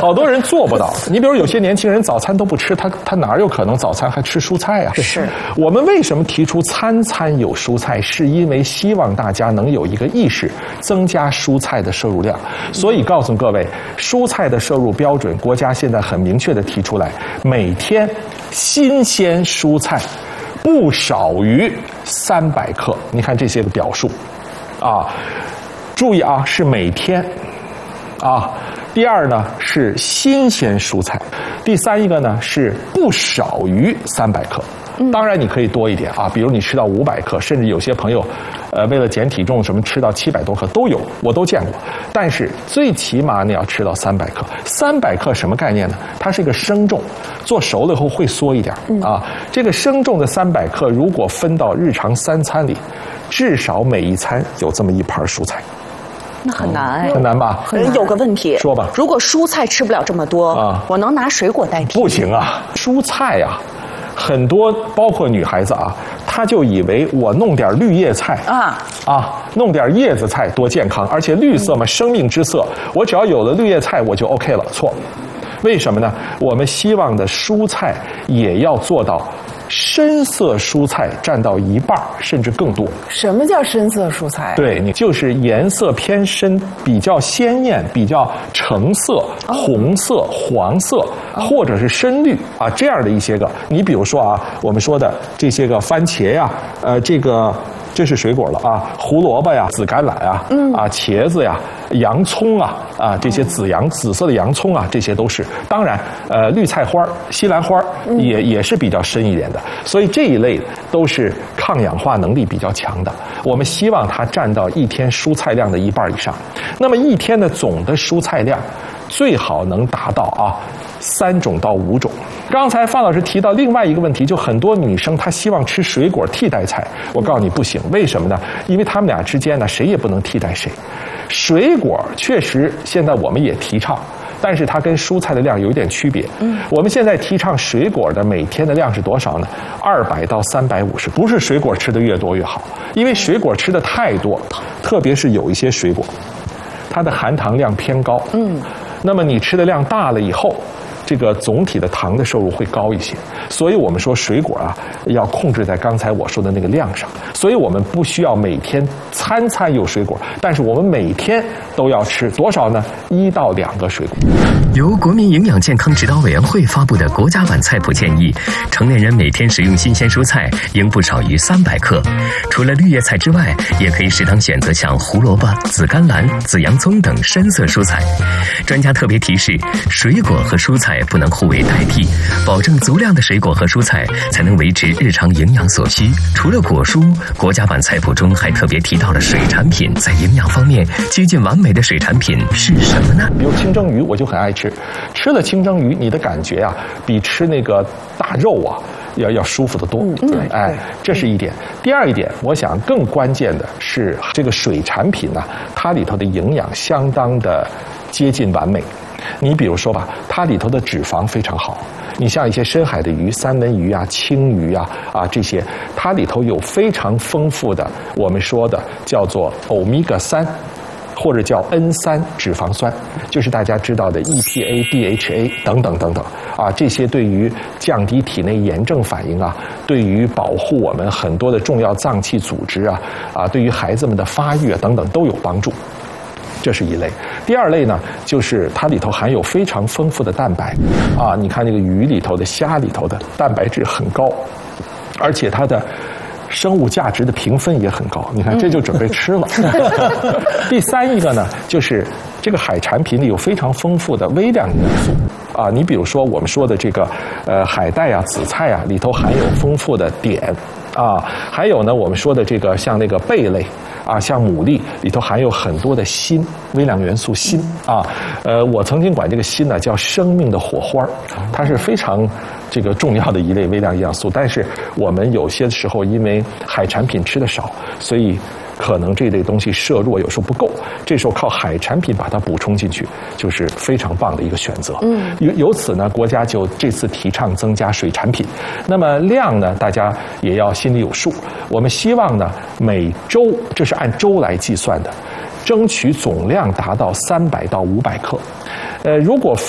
好多人做不到。你比如有些年轻人早餐都不吃，他哪有可能早餐还吃蔬菜啊？ 是。 我们为什么提出餐餐有蔬菜，是因为希望大家能有一个意识，增加蔬菜的摄入量。所以告诉各位，蔬菜的摄入标准，国家现在很明确的提出来，每天新鲜蔬菜不少于300克。你看这些个表述，啊，注意啊，是每天，啊。第二呢是新鲜蔬菜，第三一个呢是不少于300克。当然你可以多一点啊，比如你吃到500克，甚至有些朋友，为了减体重什么吃到700多克都有，我都见过。但是最起码你要吃到300克。300克什么概念呢？它是一个生重，做熟了以后会缩一点啊。这个生重的300克，如果分到日常3餐里，至少每一餐有这么一盘蔬菜。 那很难哎， 很难吧？ 有个问题， 说吧。 如果蔬菜吃不了这么多啊，我能拿水果代替？ 不行啊，蔬菜啊，很多包括女孩子啊，她就以为我弄点绿叶菜弄点叶子菜多健康，而且绿色嘛，生命之色，我只要有了绿叶菜我就 OK 了。错，为什么呢？我们希望的蔬菜也要做到深色蔬菜占到1半甚至更多。 什么叫深色蔬菜？ 对，你就是颜色偏深、比较鲜艳、比较橙色、红色、黄色，或者是深绿啊，这样的一些个。你比如说啊，我们说的这些个番茄呀，这是水果了啊，胡萝卜呀、紫甘蓝啊，茄子呀、洋葱啊，这些紫色的洋葱啊，这些都是。当然，绿菜花、西兰花也是比较深一点的，所以这一类都是抗氧化能力比较强的。我们希望它占到一天蔬菜量的1半以上。那么一天的总的蔬菜量最好能达到3种到5种。刚才范老师提到另外一个问题，就很多女生她希望吃水果替代菜，我告诉你不行，为什么呢？因为他们俩之间呢，谁也不能替代谁。水果确实现在我们也提倡，但是它跟蔬菜的量有一点区别。我们现在提倡水果的每天的量是多少呢？200到350，不是水果吃的越多越好，因为水果吃的太多，特别是有一些水果，它的含糖量偏高。那么你吃的量大了以后，这个总体的糖的摄入会高一些，所以我们说水果要控制在刚才我说的那个量上。所以我们不需要每天餐餐有水果，但是我们每天都要吃多少呢？1到2个水果。 由国民营养健康指导委员会发布的国家版菜谱建议，成年人每天食用新鲜蔬菜应不少于300克。除了绿叶菜之外，也可以适当选择像胡萝卜、紫甘蓝、紫洋葱等深色蔬菜。专家特别提示，水果和蔬菜不能互为代替，保证足量的水果和蔬菜才能维持日常营养所需。除了果蔬，国家版菜谱中还特别提到了水产品，在营养方面接近完美的水产品是什么呢？ 比如清蒸鱼，我就很爱吃，吃了清蒸鱼，你的感觉比吃那个大肉要舒服得多。这是一点。第二一点，我想更关键的是这个水产品它里头的营养相当的接近完美。你比如说吧，它里头的脂肪非常好。你像一些深海的鱼，三文鱼青鱼这些，它里头有非常丰富的我们说的叫做欧米伽3。或者叫 N3 脂肪酸，就是大家知道的 EPA、DHA 等等等等这些对于降低体内炎症反应对于保护我们很多的重要脏器组织对于孩子们的发育等等都有帮助。这是一类。第二类呢，就是它里头含有非常丰富的蛋白你看那个鱼里头的、虾里头的蛋白质很高，而且它的生物价值的评分也很高，你看这就准备吃了。第三一个呢，就是这个海产品里有非常丰富的微量元素你比如说我们说的这个海带紫菜里头含有丰富的碘还有呢我们说的这个像那个贝类像牡蛎里头含有很多的锌，微量元素锌我曾经管这个锌呢叫生命的火花，它是非常这个重要的一类微量营养素。但是我们有些时候因为海产品吃的少，所以可能这类东西摄入有时候不够，这时候靠海产品把它补充进去，就是非常棒的一个选择。由此呢，国家就这次提倡增加水产品。那么量呢，大家也要心里有数。我们希望呢，每周，这是按周来计算的，争取总量达到300到500克。如果